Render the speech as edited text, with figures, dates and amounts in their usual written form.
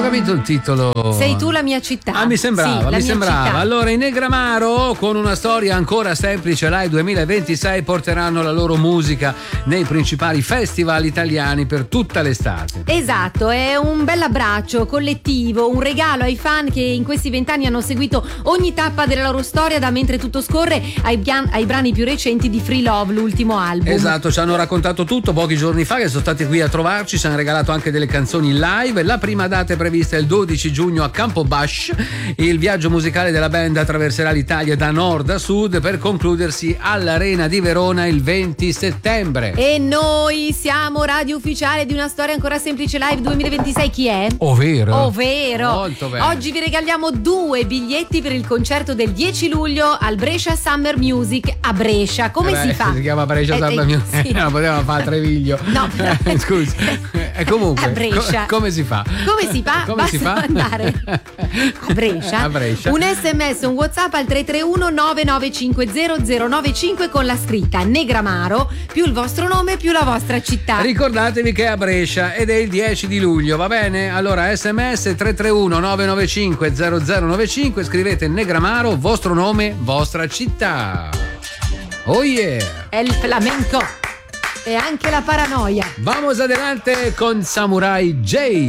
capito il titolo. Sei tu la mia città. Ah, mi sembrava, sì, mi sembrava. città. Allora, i Negramaro, con una storia ancora semplice, Live 2026 porteranno la loro musica nei principali festival italiani per tutta l'estate. Esatto, è un bel abbraccio collettivo, un regalo ai fan che in questi 20 anni hanno seguito ogni tappa della loro storia, da Mentre tutto scorre ai brani più recenti di Free Love, l'ultimo album. Esatto, ci hanno raccontato tutto pochi giorni fa, che sono stati qui a trovarci, ci hanno regalato anche delle canzoni live. La prima data è prevista il 12 giugno a Campobasso. Il viaggio musicale della band attraverserà l'Italia da nord a sud per concludersi all'Arena di Verona il 20 settembre. E noi siamo radio ufficiale di Una storia ancora semplice Live 2026. Chi è? Ovvero. Molto bene. Oggi vi regaliamo 2 biglietti per il concerto del 10 luglio al Brescia Summer Music a Brescia. Come si fa? Si chiama Brescia Summer Music. Sì. Non poteva fare a Treviglio. No. Scusi. E comunque, a Brescia. Come si fa? Come si fa? Come Basta si fa? andare a Brescia. Un SMS, un WhatsApp al 331 9950 095 con la scritta Negramaro più il vostro nome più la vostra città. Ricordatevi che è a Brescia ed è il 10 di luglio, va bene? Allora SMS 331 995 0095, scrivete Negramaro, vostro nome, vostra città. Oh yeah! È il flamenco e anche la paranoia. Vamos adelante con Samurai J.